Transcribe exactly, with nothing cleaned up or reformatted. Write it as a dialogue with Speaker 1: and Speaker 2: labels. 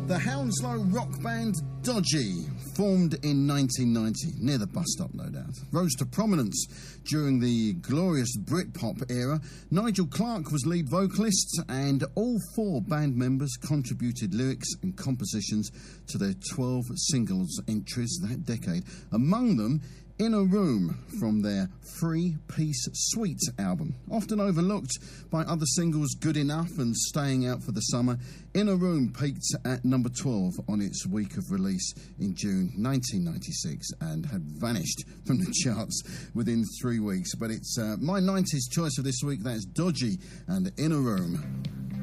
Speaker 1: The Hounslow rock band Dodgy, formed in nineteen ninety, near the bus stop no doubt, rose to prominence during the glorious Britpop era. Nigel Clark was lead vocalist, and all four band members contributed lyrics and compositions to their twelve singles entries that decade. Among them, In a Room from their three-piece Sweet album. Often overlooked by other singles Good Enough and Staying Out for the Summer, In a Room peaked at number twelve on its week of release in June nineteen ninety-six and had vanished from the charts within three weeks. But it's uh, my nineties choice of this week. That's Dodgy and In a Room.